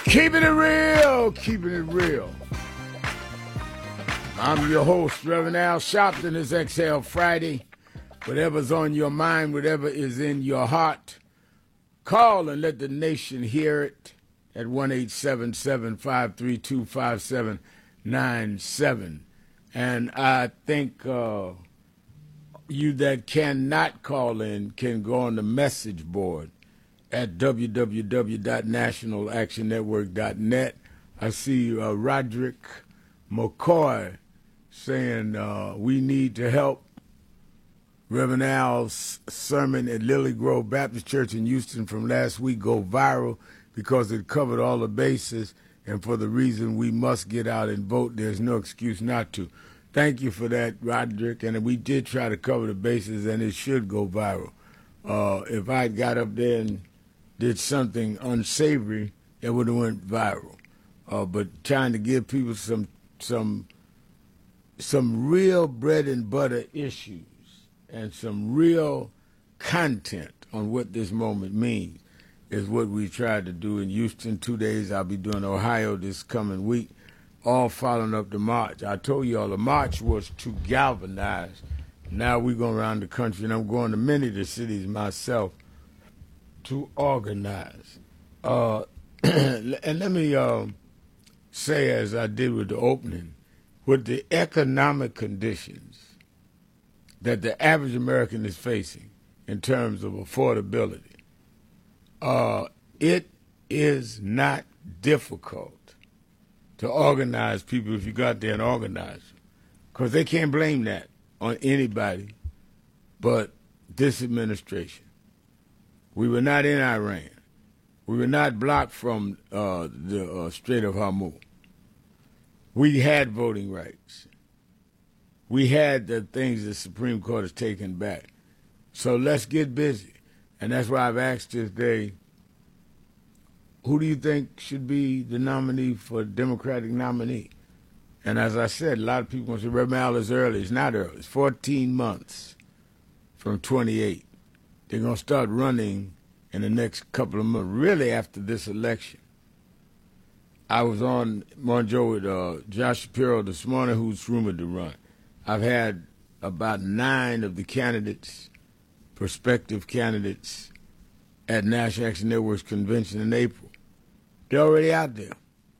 Keeping it real, keeping it real. I'm your host, Reverend Al Sharpton. It's Exhale Friday. Whatever's on your mind, whatever is in your heart, call and let the nation hear it at 1-877-532-5797. And I think you that cannot call in can go on the message board at www.nationalactionnetwork.net. I see Roderick McCoy saying we need to help Reverend Al's sermon at Lily Grove Baptist Church in Houston from last week go viral because it covered all the bases, and for the reason we must get out and vote, there's no excuse not to. Thank you for that, Roderick, and we did try to cover the bases, and it should go viral. If I got up there and did something unsavory, it would have went viral. But trying to give people some real bread and butter issues and some real content on what this moment means is what we tried to do in Houston. 2 days I'll be doing Ohio this coming week, all following up the march. I told you all the march was to galvanize. Now we're going around the country, and I'm going to many of the cities myself to organize. And let me say, as I did with the opening, with the economic conditions that the average American is facing in terms of affordability, it is not difficult to organize people if you go out there and organize them, because they can't blame that on anybody but this administration. We were not in Iran. We were not blocked from the Strait of Hormuz. We had voting rights. We had the things the Supreme Court has taken back. So let's get busy. And that's why I've asked this day, who do you think should be the nominee for Democratic nominee? And as I said, a lot of people say, Reverend Al, is early. It's not early. It's 14 months from 28. They're going to start running in the next couple of months, really after this election. I was on Morning Joe with Josh Shapiro this morning, who's rumored to run. I've had about 9 of the candidates, prospective candidates, at National Action Network's convention in April. They're already out there.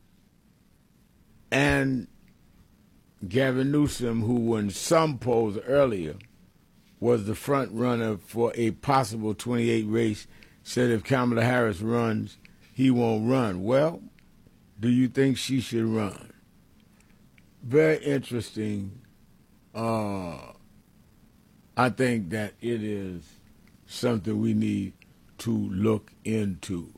And Gavin Newsom, who in some polls earlier was the front runner for a possible 28 race, said if Kamala Harris runs, he won't run. Well, do you think she should run? Very interesting. I think that it is something we need to look into.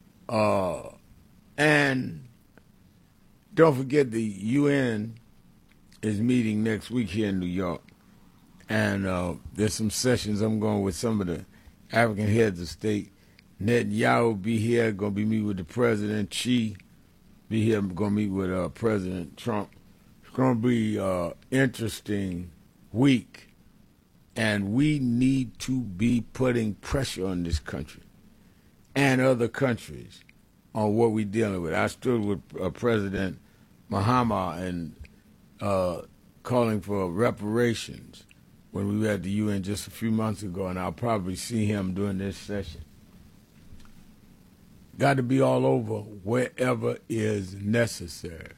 And don't forget the UN is meeting next week here in New York. And there's some sessions I'm going with some of the African heads of state. Netanyahu will be here, going to be meeting with the president. Xi be here, going to meet with President Trump. It's going to be an interesting week. And we need to be putting pressure on this country and other countries on what we're dealing with. I stood with President Mahama and calling for reparations when we were at the UN just a few months ago, and I'll probably see him during this session. Got to be all over wherever is necessary.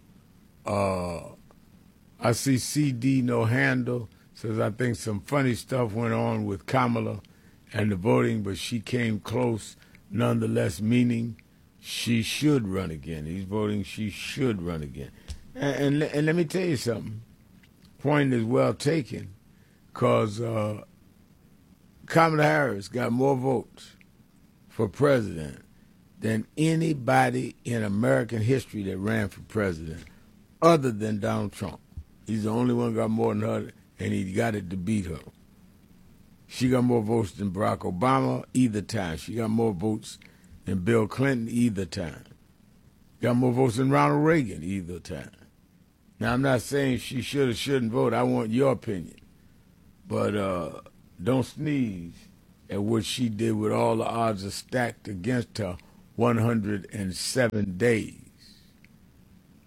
I see CD No Handle says, I think some funny stuff went on with Kamala and the voting, but she came close nonetheless, meaning she should run again. He's voting she should run again. And let me tell you something. Point is well taken, because Kamala Harris got more votes for president than anybody in American history that ran for president other than Donald Trump. He's the only one who got more than her, and he got it to beat her. She got more votes than Barack Obama either time. She got more votes than Bill Clinton either time. Got more votes than Ronald Reagan either time. Now, I'm not saying she should or shouldn't vote. I want your opinion. But don't sneeze at what she did with all the odds are stacked against her 107 days.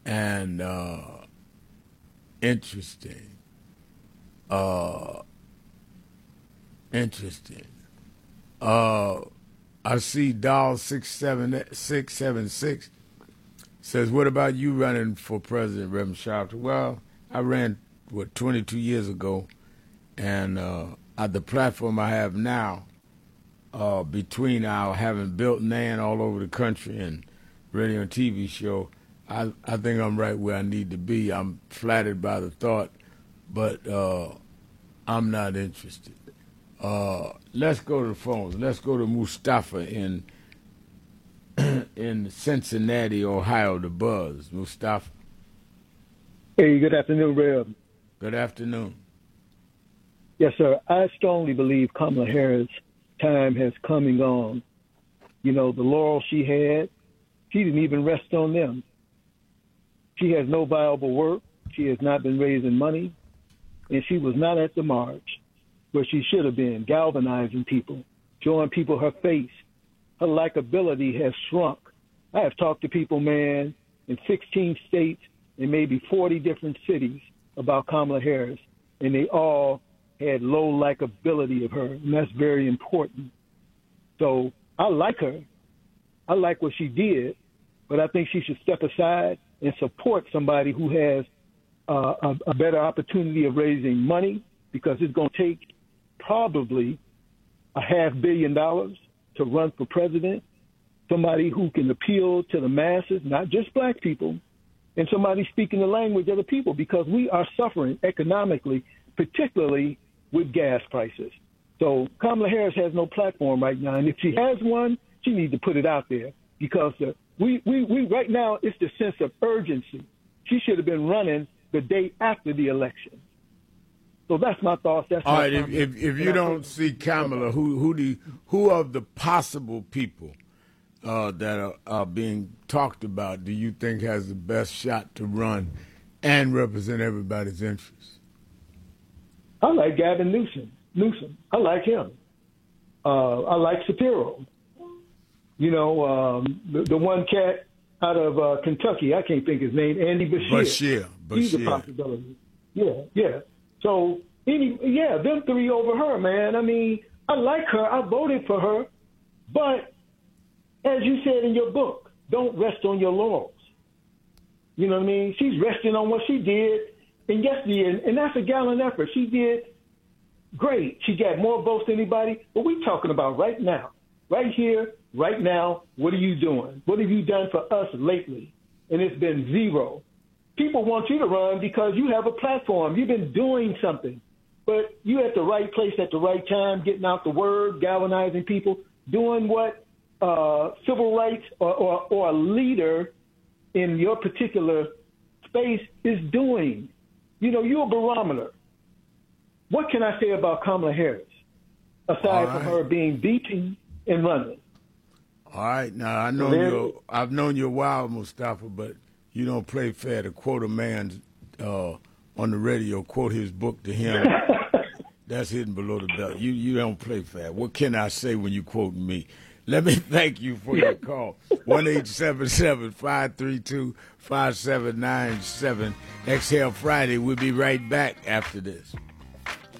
And interesting. Interesting. I see Doll 676 says, "What about you running for president, Reverend Sharpton?" Well, I ran 22 years ago, and at the platform I have now, between our having built NAN all over the country and radio and TV show, I think I'm right where I need to be. I'm flattered by the thought, but I'm not interested. Let's go to the phones. Let's go to Mustafa in Cincinnati, Ohio, the Buzz. Mustafa. Hey, good afternoon, Rev. Good afternoon. Yes, sir. I strongly believe Kamala Harris' time has come and gone. You know, the laurels she had, she didn't even rest on them. She has no viable work. She has not been raising money. And she was not at the march where she should have been, galvanizing people, showing people her face. Her likability has shrunk. I have talked to people, man, in 16 states and maybe 40 different cities about Kamala Harris, and they all had low likability of her, and that's very important. So I like her. I like what she did, but I think she should step aside and support somebody who has a better opportunity of raising money, because it's going to take probably $500 million to run for president, somebody who can appeal to the masses, not just black people, and somebody speaking the language of the people, because we are suffering economically, particularly with gas prices. So Kamala Harris has no platform right now, and if she has one, she needs to put it out there, because we right now, it's the sense of urgency. She should have been running the day after the election. So that's my thoughts. That's all right. If you don't see Kamala, who of the possible people that are being talked about do you think has the best shot to run and represent everybody's interests? I like Gavin Newsom. I like him. I like Shapiro. You know, the one cat out of Kentucky, I can't think his name, Andy Bashir. He's a possibility. Yeah. So, them three over her, man. I mean, I like her. I voted for her. But as you said in your book, don't rest on your laurels. You know what I mean? She's resting on what she did. And yesterday, and that's a gallant effort. She did great. She got more votes than anybody. But we're talking about right now, right here, right now. What are you doing? What have you done for us lately? And it's been zero. People want you to run because you have a platform. You've been doing something. But you at the right place at the right time, getting out the word, galvanizing people, doing what civil rights or a leader in your particular space is doing. You know, you're a barometer. What can I say about Kamala Harris, aside from her being VP and running? All right. Now, I've known you a while, Mustafa, but you don't play fair to quote a man on the radio, quote his book to him. That's hidden below the belt. You don't play fair. What can I say when you quote me? Let me thank you for your call. 1-877-532-5797. Exhale Friday. We'll be right back after this.